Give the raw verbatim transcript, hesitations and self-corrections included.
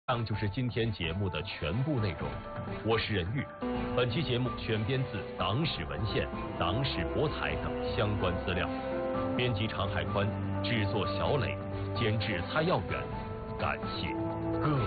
以上就是今天节目的全部内容，我是任玉。本期节目选编自党史文献、党史博采等相关资料，编辑常海宽，制作小磊，监制蔡耀远。感谢各位。